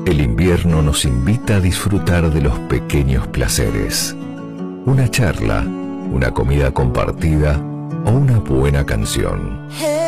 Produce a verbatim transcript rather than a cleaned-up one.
El invierno nos invita a disfrutar de los pequeños placeres. Una charla, una comida compartida o una buena canción.